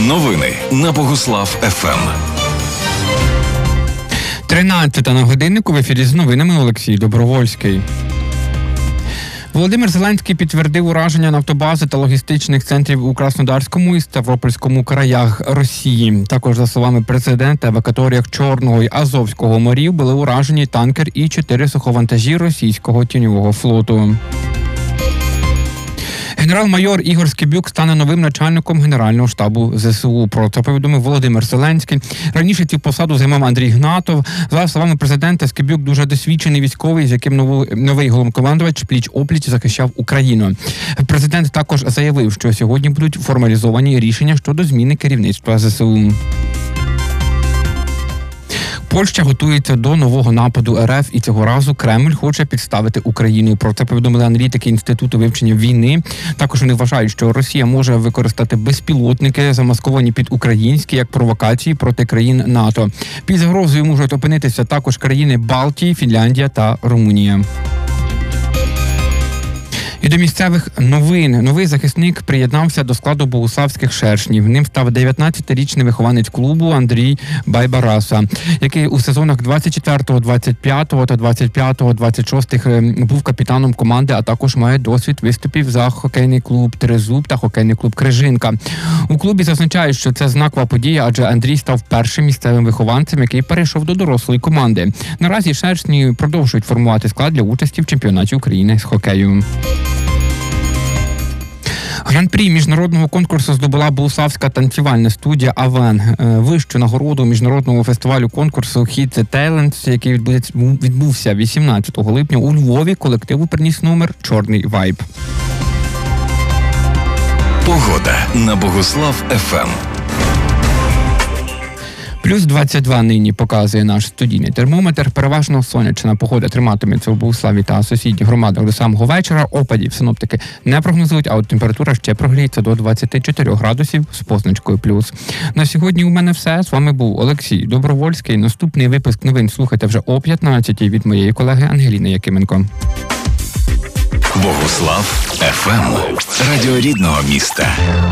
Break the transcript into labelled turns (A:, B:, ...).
A: Новини на Богуслав ФМ.
B: 13 на годиннику, в ефірі з новинами Олексій Добровольський. Володимир Зеленський підтвердив ураження нафтобази та логістичних центрів у Краснодарському і Ставропольському краях Росії. Також, за словами президента, в акваторіях Чорного і Азовського морів були уражені танкер і 4 суховантажі російського тіньового флоту. Генерал-майор Ігор Скибюк стане новим начальником Генерального штабу ЗСУ. Про це повідомив Володимир Зеленський. Раніше цю посаду займав Андрій Гнатов. За словами президента, Скибюк дуже досвідчений військовий, з яким новий головнокомандувач пліч-опліч захищав Україну. Президент також заявив, що сьогодні будуть формалізовані рішення щодо зміни керівництва ЗСУ. Польща готується до нового нападу РФ, і цього разу Кремль хоче підставити Україну. Про це повідомили аналітики Інституту вивчення війни. Також вони вважають, що Росія може використати безпілотники, замасковані під українські, як провокації проти країн НАТО. Під загрозою можуть опинитися також країни Балтії, Фінляндія та Румунія. І до місцевих новин. Новий захисник приєднався до складу богуславських шершнів. Ним став 19-річний вихованець клубу Андрій Байбараса, який у сезонах 24-го, 25-го та 25-го, 26-х був капітаном команди, а також має досвід виступів за хокейний клуб Тризуб та хокейний клуб Крижинка. У клубі зазначають, що це знакова подія, адже Андрій став першим місцевим вихованцем, який перейшов до дорослої команди. Наразі шершні продовжують формувати склад для участі в чемпіонаті України з хокею. Гран-прі міжнародного конкурсу здобула богуславська танцювальна студія «Авен». Вищу нагороду міжнародного фестивалю конкурсу «Hit the Talent», який відбувся 18 липня у Львові, колективу приніс номер «Чорний вайб».
A: Погода на Богуслав ФМ.
B: Плюс 22 нині показує наш студійний термометр. Переважно сонячна погода триматиметься у Богуславі та сусідніх громадах до самого вечора. Опадів синоптики не прогнозують, а от температура ще прогріється до 24 градусів з позначкою плюс. На сьогодні у мене все. З вами був Олексій Добровольський. Наступний випуск новин слухайте вже о 15-й від моєї колеги Ангеліни Якименко.
A: Богуслав ФМ. Радіо рідного міста.